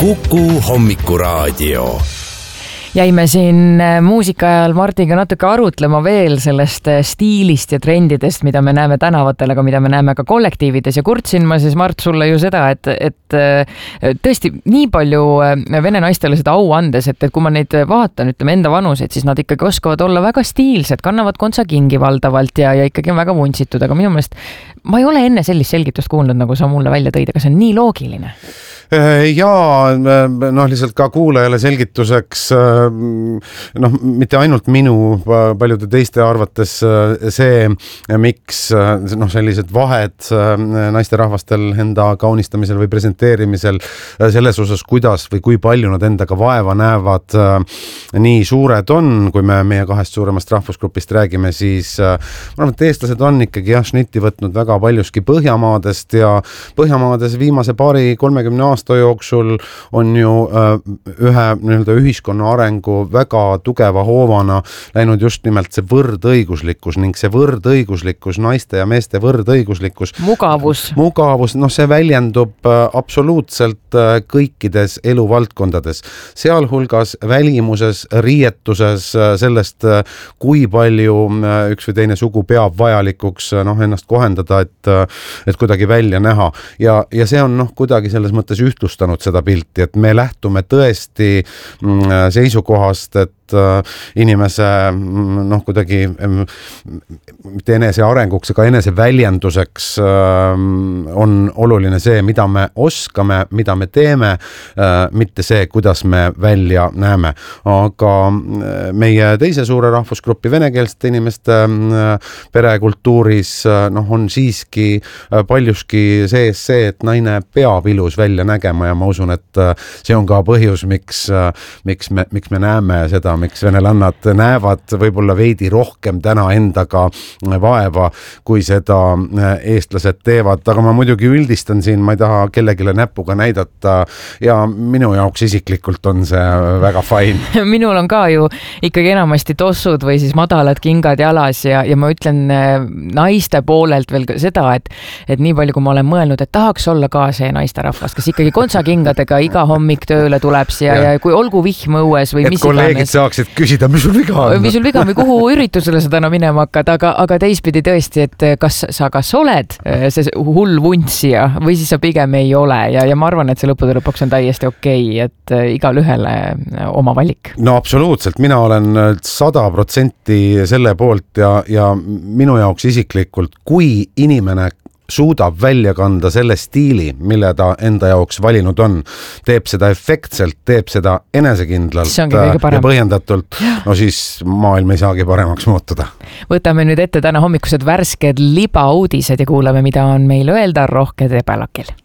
Kuku hommikuraadio. Jäime siin muusika ajal Martiga natuke arutlema veel sellest stiilist ja trendidest, mida me näeme tänavatel, aga mida me näeme ka kollektiivides. Ja kurtsin ma siis, Mart, sulle ju seda, et tõesti nii palju vene naistele seda au andes, et kui ma neid vaatan, ütleme enda vanuseid, siis nad ikkagi oskavad olla väga stiilsed, kannavad kontsakingi valdavalt ja ikkagi on väga vuntsitud. Aga minu meelest ma ei ole enne sellist selgitust kuulnud, nagu sa mulle välja tõid, aga see on nii loogiline. Ja lihtsalt ka kuulajale selgituseks, mitte ainult minu, paljude teiste arvates see, miks sellised vahed naisterahvastel enda kaunistamisel või presenteerimisel selles osas, kuidas või kui palju nad endaga vaeva näevad, nii suured on. Kui me meie kahest suuremast rahvusgrupist räägime, siis ma arvan, et eestlased on ikkagi šnitti võtnud väga paljuski Põhjamaadest ja Põhjamaades viimase 30 aasta jooksul on ju ühe ühiskonna arengu väga tugeva hoovana läinud just nimelt see võrdõiguslikkus ning see võrdõiguslikkus, naiste ja meeste võrdõiguslikkus. Mugavus, see väljendub absoluutselt kõikides eluvaldkondades, sealhulgas välimuses, riietuses, sellest, kui palju üks või teine sugu peab vajalikuks ennast kohendada, et kuidagi välja näha. Ja see on kuidagi selles mõttes ühtlustanud seda pilti, et me lähtume tõesti seisukohast, et inimese kuidagi mitte enese arenguks, aga enese väljenduseks on oluline see, mida me oskame, mida me teeme, mitte see, kuidas me välja näeme. Aga meie teise suure rahvusgrupi venekeelsete inimeste perekultuuris on siiski paljuski sees see, et naine peab ilus välja nägema ja ma usun, et see on ka põhjus, miks me näeme seda, miks venelannad näevad võib-olla veidi rohkem täna endaga vaeva, kui seda eestlased teevad. Aga ma muidugi üldistan siin, ma ei taha kellegile näpuga näidata ja minu jaoks isiklikult on see väga fine. Minul on ka ju ikkagi enamasti tossud või siis madalad kingad jalas ja ma ütlen naiste poolelt veel seda, et nii palju, kui ma olen mõelnud, et tahaks olla ka see naisterahvas, kes ikkagi kontsakingadega iga hommik tööle tuleb ja kui olgu vihm õues või mis iganes. Saaksid küsida, mis sul viga on? Mis sul viga või kuhu üritusele sa täna minema hakkad, aga teistpidi tõesti, et kas sa oled see hull vuntsija või siis sa pigem ei ole ja ma arvan, et see lõppude lõpuks on täiesti okei, et igal ühele oma valik. No absoluutselt, mina olen 100% selle poolt ja minu jaoks isiklikult, kui inimene suudab välja kanda selle stiili, mille ta enda jaoks valinud on, teeb seda efektselt, teeb seda enesekindlalt ja põhjendatult, siis maailm ei saagi paremaks muutuda. Võtame nüüd ette täna hommikused värsked libauudised ja kuulame, mida on meil öelda Rohke Tebelakil.